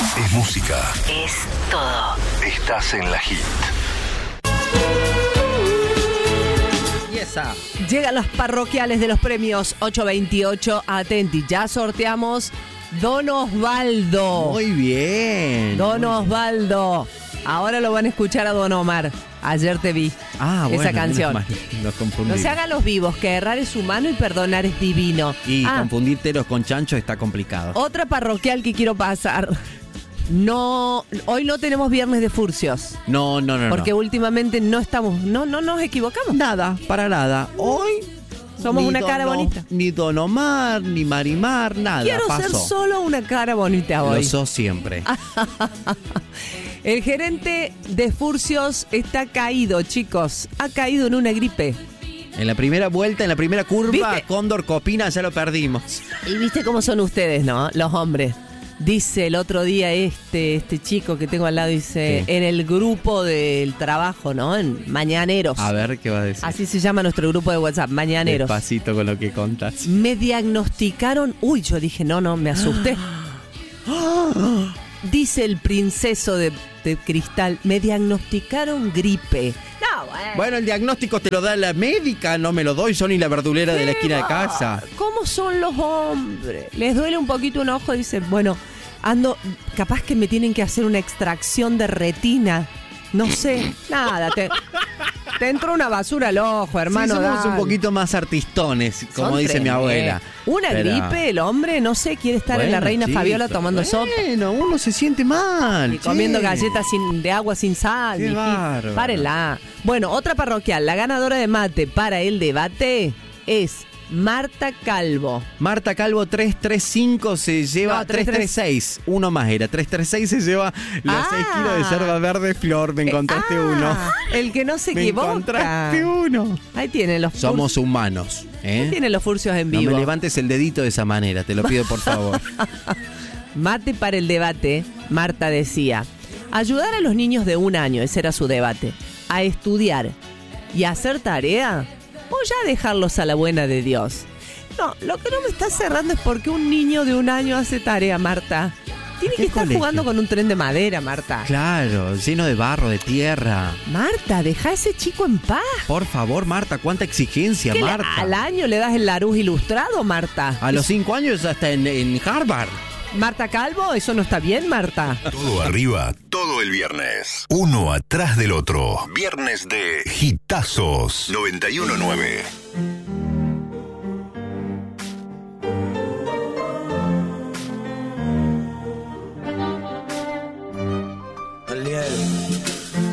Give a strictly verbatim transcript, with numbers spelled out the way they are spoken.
Es música. Es todo. Estás en la Hit. Y esa. Llegan los parroquiales de los premios ocho veintiocho. Atenti, ya sorteamos Don Osvaldo. Muy bien. Don Osvaldo. Ahora lo van a escuchar a Don Omar. Ayer te vi. Ah, bueno, esa canción. menos mal, nos No confundimos. se hagan los vivos, que errar es humano y perdonar es divino. Y Ah, confundir teros con chancho está complicado. otra parroquial que quiero pasar. No, hoy no tenemos viernes de furcios. No, no, no. Porque no. últimamente no estamos, no, no nos equivocamos. Nada, para nada. Hoy Somos ni una Don cara O- bonita. Ni Don Omar, ni Marimar, nada. Quiero pasó. ser solo una cara bonita hoy. Lo sos siempre. El gerente de Furcios está caído, chicos. Ha caído en una gripe. En la primera vuelta, en la primera curva, ¿Viste? Cóndor Copina, ya lo perdimos. Y viste cómo son ustedes, ¿no? Los hombres. Dice el otro día este, este chico que tengo al lado, dice, ¿Qué? en el grupo del trabajo, ¿no? En Mañaneros. A ver qué va a decir. Así se llama nuestro grupo de WhatsApp, Mañaneros. Despacito con lo que contas. Me diagnosticaron... Uy, yo dije, no, no, me asusté. Dice el princeso de, de cristal, me diagnosticaron gripe. No, bueno. Bueno, el diagnóstico te lo da la médica, no me lo doy yo ni la verdulera de la esquina de casa. ¿Cómo son los hombres? Les duele un poquito un ojo, dicen, bueno, ando, capaz que me tienen que hacer una extracción de retina. No sé, nada, te, te entró una basura al ojo, hermano. Sí, somos dale. un poquito más artistones, como Son dice mi tremendos. abuela. Una Pero- gripe, el hombre, no sé, quiere estar en la Bueno, Reina chicos, Fabiola tomando sopa. Bueno, uno se siente mal. Y comiendo che. galletas sin, de agua sin sal. Qué mijito. bárbaro. Párenla. Bueno, otra parroquial. La ganadora de mate para el debate es Marta Calvo. Marta Calvo tres tres cinco se lleva No, tres tres seis. Uno más era. tres tres seis se lleva los Ah. seis kilos de yerba verde flor. Me encontraste Ah, uno. El que no se Me equivoca. encontraste uno. Ahí tienen los Somos furcios. humanos. Ahí ¿eh? tienen los furcios en No vivo. me levantes el dedito de esa manera, te lo pido por favor. Mate para el debate, Marta decía, ayudar a los niños de un año, ese era su debate, a estudiar y a hacer tarea, o ya dejarlos a la buena de Dios. No, lo que no me está cerrando es porque un niño de un año hace tarea, Marta. Tiene ¿Qué que estar colegio? jugando con un tren de madera, Marta. Claro, lleno de barro, de tierra. Marta, deja a ese chico en paz. Por favor, Marta, cuánta exigencia, ¿Qué le- Marta. al año le das el Laruz ilustrado, Marta? A los cinco años hasta en, en Harvard. Marta Calvo, eso no está bien, Marta. Todo arriba, todo el viernes. Uno atrás del otro. Viernes de Hitazos. noventa y uno nueve. Aliel.